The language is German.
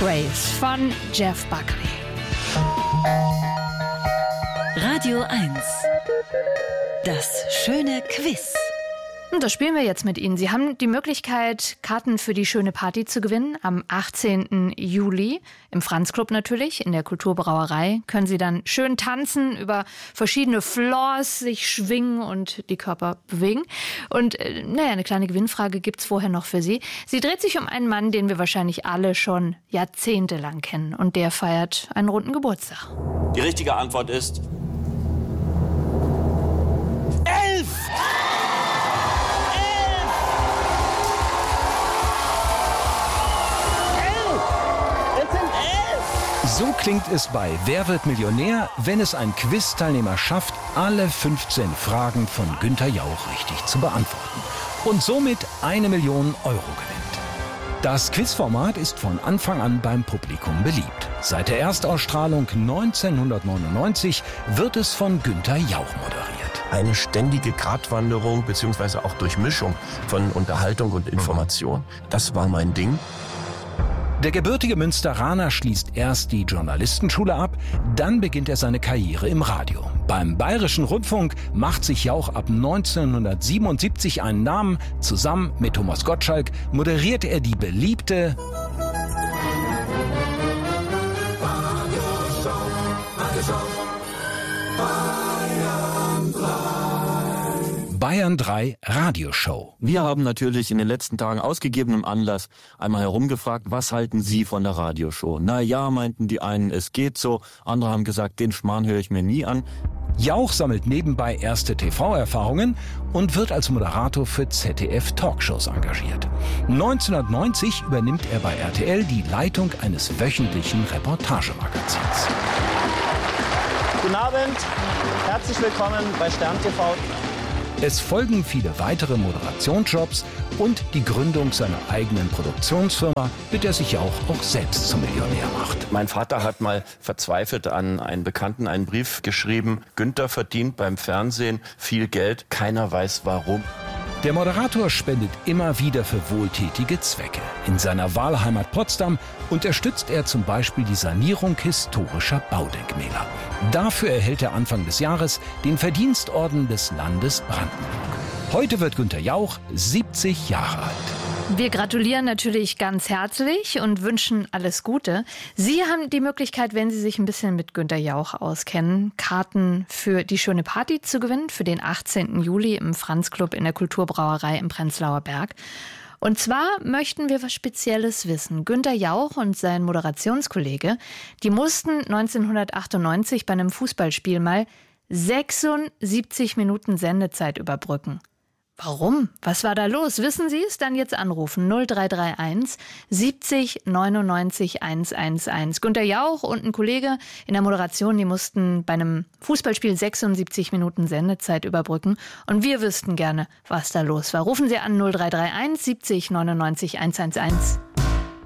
Grace von Jeff Buckley. Radio 1. Das schöne Quiz. Und das spielen wir jetzt mit Ihnen. Sie haben die Möglichkeit, Karten für die schöne Party zu gewinnen. Am 18. Juli im Franz-Club natürlich, in der Kulturbrauerei. Können Sie dann schön tanzen, über verschiedene Floors sich schwingen und die Körper bewegen. Und eine kleine Gewinnfrage gibt's vorher noch für Sie. Sie dreht sich um einen Mann, den wir wahrscheinlich alle schon jahrzehntelang kennen. Und der feiert einen runden Geburtstag. Die richtige Antwort ist 11! So klingt es bei Wer wird Millionär, wenn es ein Quiz-Teilnehmer schafft, alle 15 Fragen von Günther Jauch richtig zu beantworten und somit 1 Million Euro gewinnt. Das Quizformat ist von Anfang an beim Publikum beliebt. Seit der Erstausstrahlung 1999 wird es von Günther Jauch moderiert. Eine ständige Gratwanderung bzw. auch Durchmischung von Unterhaltung und Information. Das war mein Ding. Der gebürtige Münsteraner schließt erst die Journalistenschule ab, dann beginnt er seine Karriere im Radio. Beim Bayerischen Rundfunk macht sich Jauch ab 1977 einen Namen. Zusammen mit Thomas Gottschalk moderiert er die beliebte Bayern 3 Radioshow. Wir haben natürlich in den letzten Tagen aus gegebenem Anlass einmal herumgefragt, was halten Sie von der Radioshow? Na ja, meinten die einen, es geht so. Andere haben gesagt, den Schmarrn höre ich mir nie an. Jauch sammelt nebenbei erste TV-Erfahrungen und wird als Moderator für ZDF-Talkshows engagiert. 1990 übernimmt er bei RTL die Leitung eines wöchentlichen Reportagemagazins. Guten Abend, herzlich willkommen bei Stern TV. Es folgen viele weitere Moderationsjobs und die Gründung seiner eigenen Produktionsfirma, mit der sich Jauch auch selbst zum Millionär macht. Mein Vater hat mal verzweifelt an einen Bekannten einen Brief geschrieben. Günther verdient beim Fernsehen viel Geld, keiner weiß warum. Der Moderator spendet immer wieder für wohltätige Zwecke. In seiner Wahlheimat Potsdam unterstützt er zum Beispiel die Sanierung historischer Baudenkmäler. Dafür erhält er Anfang des Jahres den Verdienstorden des Landes Brandenburg. Heute wird Günther Jauch 70 Jahre alt. Wir gratulieren natürlich ganz herzlich und wünschen alles Gute. Sie haben die Möglichkeit, wenn Sie sich ein bisschen mit Günther Jauch auskennen, Karten für die schöne Party zu gewinnen, für den 18. Juli im Franz-Club in der Kulturbrauerei im Prenzlauer Berg. Und zwar möchten wir was Spezielles wissen. Günther Jauch und sein Moderationskollege, die mussten 1998 bei einem Fußballspiel mal 76 Minuten Sendezeit überbrücken. Warum? Was war da los? Wissen Sie es? Dann jetzt anrufen. 0331 70 99 111. Günther Jauch und ein Kollege in der Moderation, die mussten bei einem Fußballspiel 76 Minuten Sendezeit überbrücken. Und wir wüssten gerne, was da los war. Rufen Sie an 0331 70 99 111.